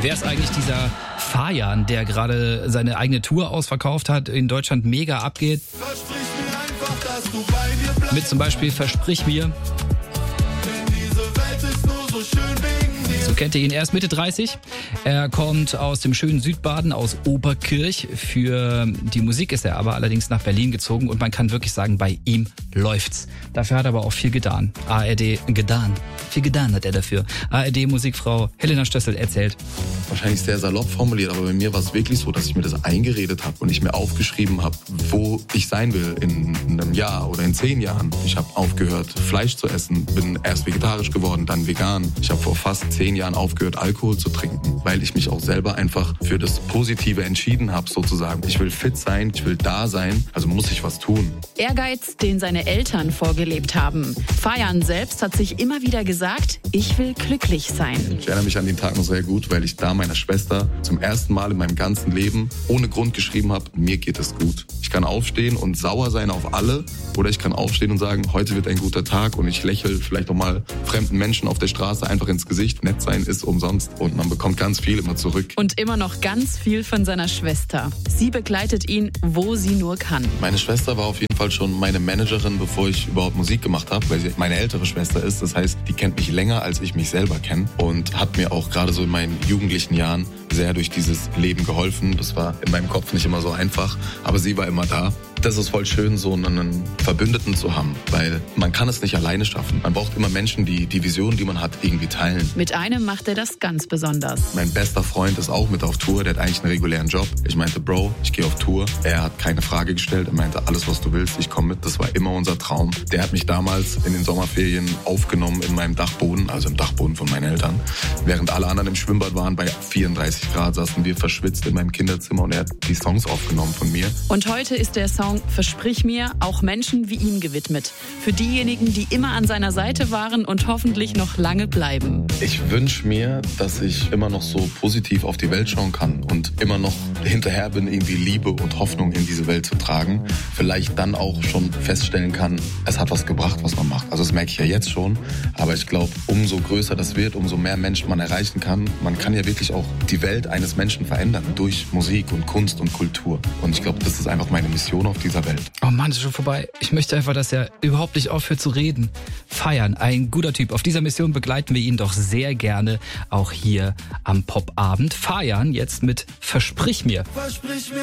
Wer ist eigentlich dieser Fajan, der gerade seine eigene Tour ausverkauft hat, in Deutschland mega abgeht? Versprich mir einfach, dass du bei mir bleibst. Mit zum Beispiel Versprich mir. Denn diese Welt ist nur so schön wegen dir. So kennt ihr ihn. Er ist Mitte 30. Er kommt aus dem schönen Südbaden, aus Oberkirch. Für die Musik ist er aber allerdings nach Berlin gezogen und man kann wirklich sagen, bei ihm läuft's. Dafür hat er aber auch viel getan. Viel getan hat er dafür. ARD-Musikfrau Helena Stössel erzählt. Wahrscheinlich sehr salopp formuliert, aber bei mir war es wirklich so, dass ich mir das eingeredet habe und ich mir aufgeschrieben habe, wo ich sein will in einem Jahr oder in 10 Jahren. Ich habe aufgehört, Fleisch zu essen, bin erst vegetarisch geworden, dann vegan. Ich habe vor fast 10 Jahren aufgehört, Alkohol zu trinken, weil ich mich auch selber einfach für das Positive entschieden habe, sozusagen. Ich will fit sein, ich will da sein, also muss ich was tun. Ehrgeiz, den seine Eltern vorgelebt haben. Fajan selbst hat sich immer wieder gesagt, ich will glücklich sein. Ich erinnere mich an den Tag noch sehr gut, weil ich da meiner Schwester zum ersten Mal in meinem ganzen Leben ohne Grund geschrieben habe, mir geht es gut. Ich kann aufstehen und sauer sein auf alle oder ich kann aufstehen und sagen, heute wird ein guter Tag und ich lächle vielleicht auch mal fremden Menschen auf der Straße einfach ins Gesicht. Nett sein ist umsonst und man bekommt ganz viel immer zurück. Und immer noch ganz viel von seiner Schwester. Sie begleitet ihn, wo sie nur kann. Meine Schwester war auf jeden Fall schon meine Managerin, bevor ich überhaupt Musik gemacht habe, weil sie meine ältere Schwester ist. Das heißt, die kennt mich länger, als ich mich selber kenne und hat mir auch gerade so in meinen jugendlichen Jahren sehr durch dieses Leben geholfen. Das war in meinem Kopf nicht immer so einfach, aber sie war immer da. Das ist voll schön, so einen Verbündeten zu haben, weil man kann es nicht alleine schaffen. Man braucht immer Menschen, die die Vision, die man hat, irgendwie teilen. Mit einem macht er das ganz besonders. Mein bester Freund ist auch mit auf Tour, der hat eigentlich einen regulären Job. Ich meinte, Bro, ich gehe auf Tour. Er hat keine Frage gestellt, er meinte, alles was du willst, ich komme mit. Das war immer unser Traum. Der hat mich damals in den Sommerferien aufgenommen in meinem Dachboden, also im Dachboden von meinen Eltern. Während alle anderen im Schwimmbad waren, bei 34 Grad saßen wir verschwitzt in meinem Kinderzimmer und er hat die Songs aufgenommen von mir. Und heute ist der Song Versprich mir auch Menschen wie ihm gewidmet. Für diejenigen, die immer an seiner Seite waren und hoffentlich noch lange bleiben. Ich wünsche mir, dass ich immer noch so positiv auf die Welt schauen kann und immer noch hinterher bin, irgendwie Liebe und Hoffnung in diese Welt zu tragen. Vielleicht dann auch schon feststellen kann, es hat was gebracht, was man macht. Also das merke ich ja jetzt schon. Aber ich glaube, umso größer das wird, umso mehr Menschen man erreichen kann. Man kann ja wirklich auch die Welt eines Menschen verändern durch Musik und Kunst und Kultur. Und ich glaube, das ist einfach meine Mission auf dieser Welt. Oh Mann, ist schon vorbei. Ich möchte einfach, dass er überhaupt nicht aufhört zu reden. Fajan, ein guter Typ. Auf dieser Mission begleiten wir ihn doch sehr gerne, auch hier am Popabend. Fajan jetzt mit Versprich mir. Versprich mir